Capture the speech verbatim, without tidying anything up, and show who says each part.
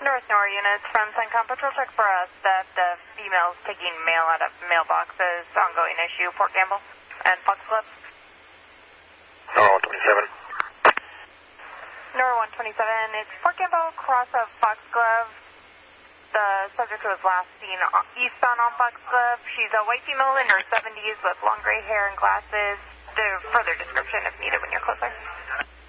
Speaker 1: North Nor units from CENTCOM Patrol check for us that the female's taking mail out of mailboxes, ongoing issue, Port Gamble and Fox Club.
Speaker 2: Nor one twenty-seven.
Speaker 1: Nor one twenty-seven, it's Port Gamble, cross of Fox Glove. The subject was last seen eastbound on Fox Glove. She's a white female in her seventies with long gray hair and glasses. The further description if needed when you're closer.